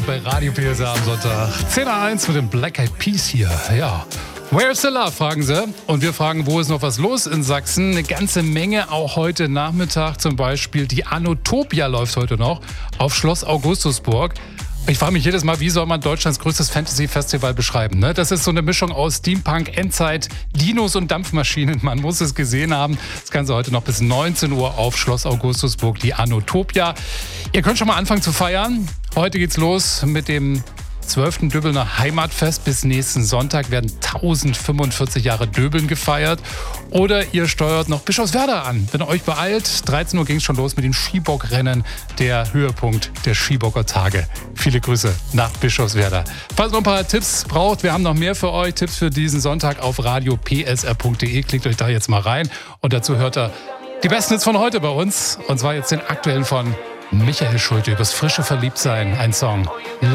bei Radio PSA am Sonntag. 10:01 mit dem Black Eyed Peas hier. Ja. Where's the love, fragen sie. Und wir fragen, wo ist noch was los in Sachsen? Eine ganze Menge, auch heute Nachmittag zum Beispiel. Die Anotopia läuft heute noch auf Schloss Augustusburg. Ich frage mich jedes Mal, wie soll man Deutschlands größtes Fantasy-Festival beschreiben? Ne? Das ist so eine Mischung aus Steampunk, Endzeit, Dinos und Dampfmaschinen. Man muss es gesehen haben. Das Ganze heute noch bis 19 Uhr auf Schloss Augustusburg, die Anotopia. Ihr könnt schon mal anfangen zu feiern. Heute geht's los mit dem 12. Döbelner Heimatfest. Bis nächsten Sonntag werden 1045 Jahre Döbeln gefeiert. Oder ihr steuert noch Bischofswerda an. Wenn ihr euch beeilt, 13 Uhr ging es schon los mit dem Skibockrennen, der Höhepunkt der Skibocker Tage. Viele Grüße nach Bischofswerda. Falls ihr noch ein paar Tipps braucht, wir haben noch mehr für euch. Tipps für diesen Sonntag auf radiopsr.de. Klickt euch da jetzt mal rein. Und dazu hört ihr die besten Hits von heute bei uns. Und zwar jetzt den aktuellen von Michael Schulte übers frische Verliebtsein. Ein Song.